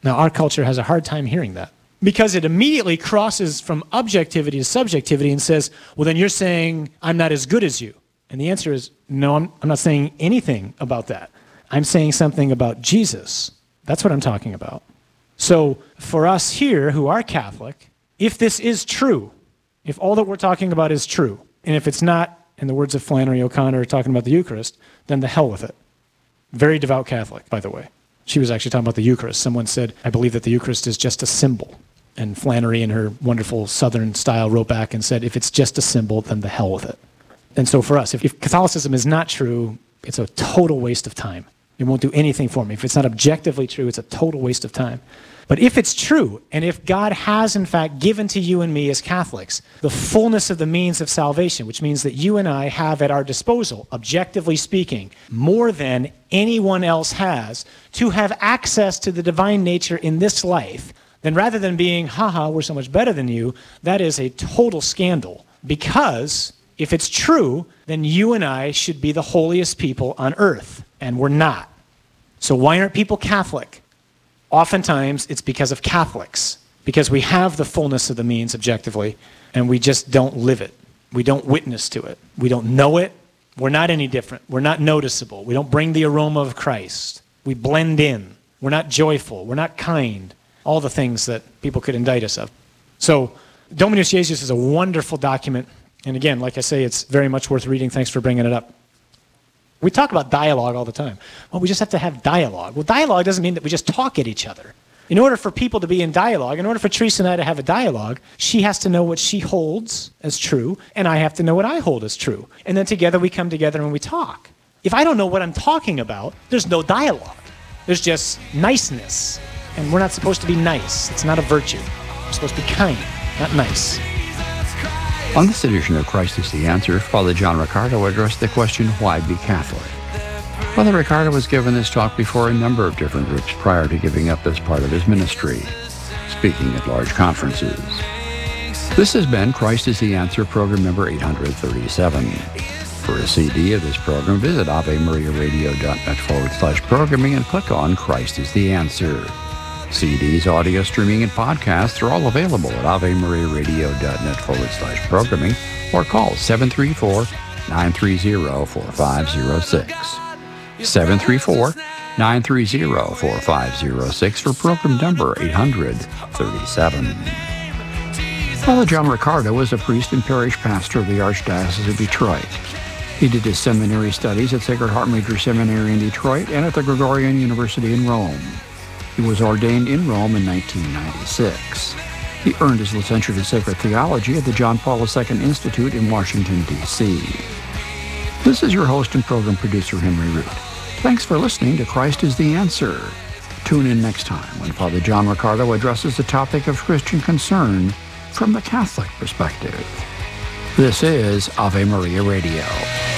Now, our culture has a hard time hearing that because it immediately crosses from objectivity to subjectivity and says, well, then you're saying I'm not as good as you. And the answer is, no, I'm not saying anything about that. I'm saying something about Jesus. That's what I'm talking about. So for us here who are Catholic, if this is true, if all that we're talking about is true, and if it's not, in the words of Flannery O'Connor talking about the Eucharist, then the hell with it. Very devout Catholic, by the way. She was actually talking about the Eucharist. Someone said, I believe that the Eucharist is just a symbol. And Flannery, in her wonderful Southern style, wrote back and said, if it's just a symbol, then the hell with it. And so for us, if Catholicism is not true, it's a total waste of time. It won't do anything for me. If it's not objectively true, it's a total waste of time. But if it's true, and if God has in fact given to you and me as Catholics the fullness of the means of salvation, which means that you and I have at our disposal, objectively speaking, more than anyone else has, to have access to the divine nature in this life, then rather than being, haha, we're so much better than you, that is a total scandal. Because if it's true, then you and I should be the holiest people on earth, and we're not. So why aren't people Catholic? Oftentimes, it's because of Catholics, because we have the fullness of the means objectively, and we just don't live it. We don't witness to it. We don't know it. We're not any different. We're not noticeable. We don't bring the aroma of Christ. We blend in. We're not joyful. We're not kind. All the things that people could indict us of. So, Dominus Jesus is a wonderful document, and again, like I say, it's very much worth reading. Thanks for bringing it up. We talk about dialogue all the time. Well, we just have to have dialogue. Well, dialogue doesn't mean that we just talk at each other. In order for people to be in dialogue, in order for Teresa and I to have a dialogue, she has to know what she holds as true, and I have to know what I hold as true. And then together we come together and we talk. If I don't know what I'm talking about, there's no dialogue. There's just niceness. And we're not supposed to be nice. It's not a virtue. We're supposed to be kind, not nice. On this edition of Christ is the Answer, Father John Riccardo addressed the question, why be Catholic? Father Riccardo was given this talk before a number of different groups prior to giving up as part of his ministry, speaking at large conferences. This has been Christ is the Answer, program number 837. For a CD of this program, visit AveMariaRadio.net/programming and click on Christ is the Answer. CDs, audio streaming, and podcasts are all available at AveMariaRadio.net/programming or call 734-930-4506. 734-930-4506 for program number 837. Father John Riccardo was a priest and parish pastor of the Archdiocese of Detroit. He did his seminary studies at Sacred Heart Major Seminary in Detroit and at the Gregorian University in Rome. He was ordained in Rome in 1996. He earned his licentiate in sacred theology at the John Paul II Institute in Washington, D.C. This is your host and program producer, Henry Root. Thanks for listening to Christ is the Answer. Tune in next time when Father John Riccardo addresses the topic of Christian concern from the Catholic perspective. This is Ave Maria Radio.